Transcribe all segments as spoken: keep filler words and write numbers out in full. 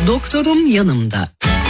Doktorum yanımda.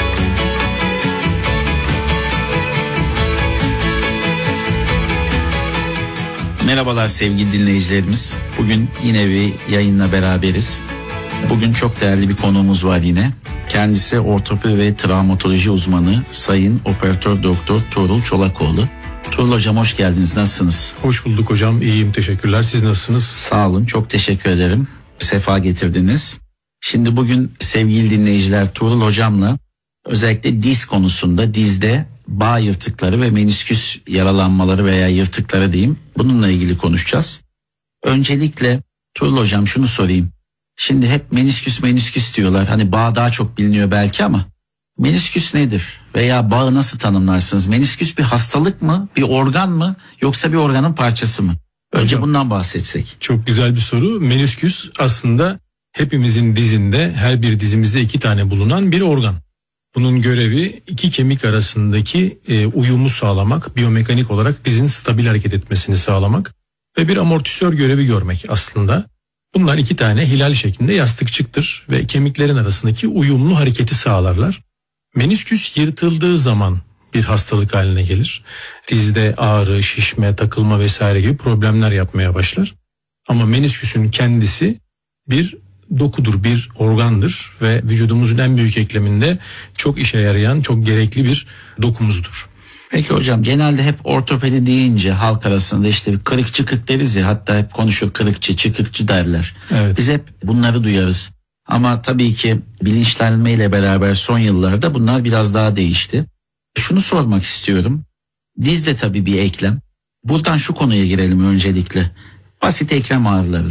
Merhabalar sevgili dinleyicilerimiz. Bugün yine bir yayınla beraberiz. Bugün çok değerli bir konuğumuz var yine. Kendisi ortopedi ve travmatoloji uzmanı Sayın Operatör Doktor Tuğrul Çolakoğlu. Tuğrul Hocam hoş geldiniz. Nasılsınız? Hoş bulduk hocam. İyiyim, teşekkürler. Siz nasılsınız? Sağ olun. Çok teşekkür ederim. Sefa getirdiniz. Şimdi bugün sevgili dinleyiciler Tuğrul Hocam'la özellikle diz konusunda, dizde bağ yırtıkları ve menisküs yaralanmaları veya yırtıkları diyeyim, bununla ilgili konuşacağız. Öncelikle Tuğrul Hocam şunu sorayım. Şimdi hep menisküs menisküs diyorlar. Hani bağ daha çok biliniyor belki ama menisküs nedir? Veya bağı nasıl tanımlarsınız? Menisküs bir hastalık mı? Bir organ mı? Yoksa bir organın parçası mı? Önce hocam, bundan bahsetsek. Çok güzel bir soru. Menisküs aslında hepimizin dizinde, her bir dizimizde iki tane bulunan bir organ. Bunun görevi iki kemik arasındaki e, uyumu sağlamak, biyomekanik olarak dizin stabil hareket etmesini sağlamak ve bir amortisör görevi görmek aslında. Bunlar iki tane hilal şeklinde yastıkçıktır ve kemiklerin arasındaki uyumlu hareketi sağlarlar. Menisküs yırtıldığı zaman bir hastalık haline gelir. Dizde ağrı, şişme, takılma vesaire gibi problemler yapmaya başlar. Ama menisküsün kendisi bir dokudur, bir organdır ve vücudumuzun en büyük ekleminde çok işe yarayan, çok gerekli bir dokumuzdur. Peki hocam, genelde hep ortopedi deyince halk arasında işte bir kırık çıkık deriz ya, hatta hep konuşur kırıkçı, çıkıkçı derler. Evet. Biz hep bunları duyarız. Ama tabii ki bilinçlenmeyle beraber son yıllarda bunlar biraz daha değişti. Şunu sormak istiyorum. Diz de tabii bir eklem. Buradan şu konuya girelim öncelikle. Basit eklem ağrıları.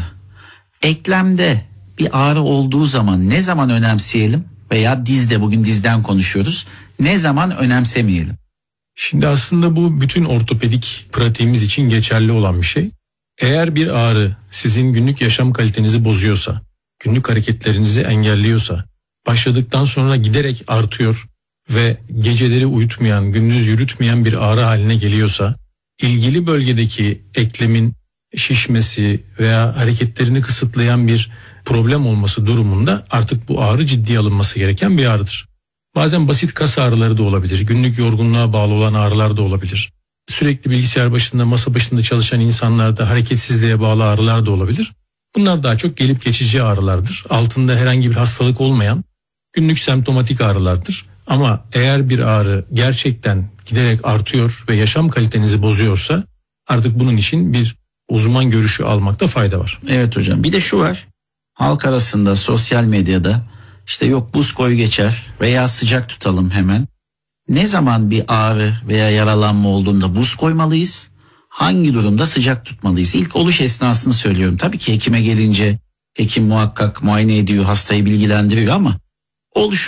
Eklemde bir ağrı olduğu zaman ne zaman önemseyelim veya dizde, bugün dizden konuşuyoruz, ne zaman önemsemeyelim? Şimdi aslında bu bütün ortopedik pratiğimiz için geçerli olan bir şey. Eğer bir ağrı sizin günlük yaşam kalitenizi bozuyorsa, günlük hareketlerinizi engelliyorsa, başladıktan sonra giderek artıyor ve geceleri uyutmayan, gündüz yürütmeyen bir ağrı haline geliyorsa, ilgili bölgedeki eklemin şişmesi veya hareketlerini kısıtlayan bir problem olması durumunda artık bu ağrı ciddiye alınması gereken bir ağrıdır. Bazen basit kas ağrıları da olabilir, günlük yorgunluğa bağlı olan ağrılar da olabilir. Sürekli bilgisayar başında, masa başında çalışan insanlarda hareketsizliğe bağlı ağrılar da olabilir. Bunlar daha çok gelip geçici ağrılardır. Altında herhangi bir hastalık olmayan günlük semptomatik ağrılardır. Ama eğer bir ağrı gerçekten giderek artıyor ve yaşam kalitenizi bozuyorsa artık bunun için bir uzman görüşü almakta fayda var. Evet hocam, bir de şu var. Halk arasında, sosyal medyada işte yok buz koy geçer veya sıcak tutalım hemen. Ne zaman bir ağrı veya yaralanma olduğunda buz koymalıyız? Hangi durumda sıcak tutmalıyız? İlk oluş esnasını söylüyorum. Tabii ki hekime gelince hekim muhakkak muayene ediyor, hastayı bilgilendiriyor ama oluş